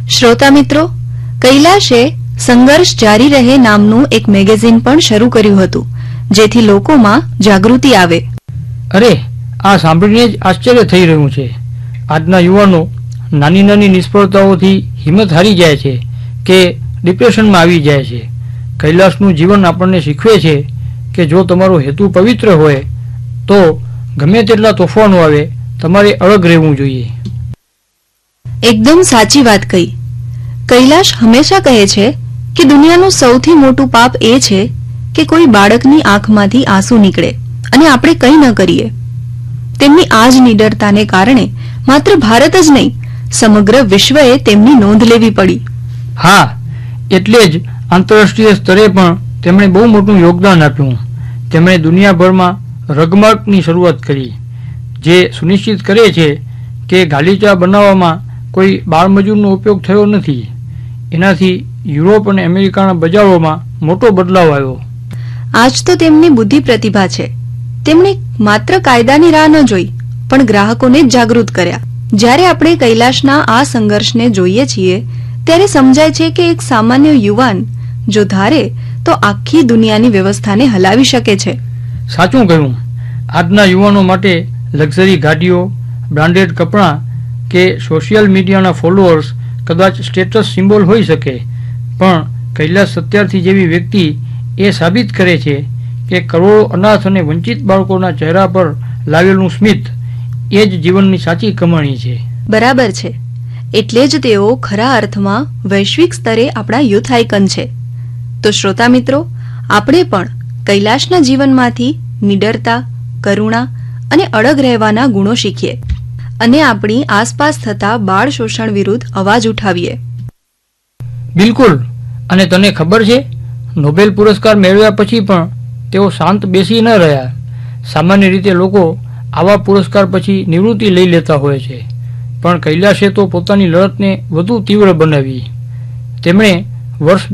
શ્રોતા મિત્રો, કૈલાશે સંઘર્ષ જારી રહે નામનું એક મેગેઝિન પણ શરૂ કર્યું હતું, જેથી લોકોમાં જાગૃતિ આવે. અરે, આ સાંભળીને જ આશ્ચર્ય થઈ રહ્યું છે. આજના યુવાનો નાની નાની નિષ્ફળતાઓથી હિંમત હારી જાય છે કે ડિપ્રેશનમાં આવી જાય છે. કૈલાશનું જીવન આપણને શીખવે છે કે જો તમારો હેતુ પવિત્ર હોય તો ગમે તેટલા તોફાનો આવે તમારે અડગ રહેવું જોઈએ. એકદમ સાચી વાત કહી. કૈલાશ હંમેશા કહે છે કે દુનિયાનું સૌથી મોટું પાપ એ છે કે કોઈ બાળકની આંખમાંથી આંસુ નીકળે અને આપણે કંઈ ન કરીએ. તેમની આ જ નિડરતાને કારણે માત્ર ભારત જ નહીં, સમગ્ર વિશ્વએ તેમની નોંધ લેવી પડી. હા, એટલે જ આંતરરાષ્ટ્રીય સ્તરે પણ તેમણે બહુ મોટું યોગદાન આપ્યું. તેમણે દુનિયાભરમાં રગમાર્કની શરૂઆત કરી, જે સુનિશ્ચિત કરે છે કે ગાલીચા બનાવવામાં કોઈ બાળમજૂરનો ઉપયોગ થયો નથી. એનાથી યુરોપ અને અમેરિકાના બજારોમાં મોટો બદલાવ આવ્યો. આજ તો તેમની બુદ્ધિ પ્રતિભા છે. તેમણે માત્ર કાયદાની રાહ ન જોઈ, પણ ગ્રાહકોને જ જાગૃત કર્યા. જ્યારે આપણે કૈલાશના આ સંઘર્ષને જોઈએ છીએ ત્યારે સમજાય છે કે એક સામાન્ય યુવાન જો ધારે તો આખી દુનિયાની વ્યવસ્થાને હલાવી શકે છે. સાચું કહ્યું. આજના યુવાનો માટે લક્ઝરી ગાડીઓ, બ્રાન્ડેડ કપડાં કે સોશિયલ મીડિયાના ફોલોઅર્સ કદાચ સ્ટેટસ સિમ્બોલ હોઈ શકે, પણ કૈલાશ સત્યાર્થી જેવી વ્યક્તિ એ સાબિત કરે છે કે કરોડો અનાથ અને વંચિત બાળકોના ચહેરા પર લાવેલું સ્મિત એ જ જીવનની સાચી કમાણી છે. બરાબર છે. એટલે જ તેઓ ખરા અર્થમાં વૈશ્વિક સ્તરે આપણા યુથ આઇકન છે. તો શ્રોતા મિત્રો, આપણે પણ કૈલાશના જીવનમાંથી નિડરતા, કરુણા અને અડગ રહેવાના ગુણો શીખીએ અને આપણી આસપાસ થતા બાળ શોષણ વિરુદ્ધ અવાજ ઉઠાવીએ. બિલકુલ. અને તને ખબર છે, નોબેલ પુરસ્કાર મેળવ્યા પછી પણ તેઓ શાંત બેસી ન રહ્યા. સામાન્ય રીતે લોકો આવા પુરસ્કાર પછી નિવૃત્તિ લઈ લેતા હોય છે, પણ કૈલાશે તો પોતાની લડતને વધુ તીવ્ર બનાવી. તેમણે વર્ષ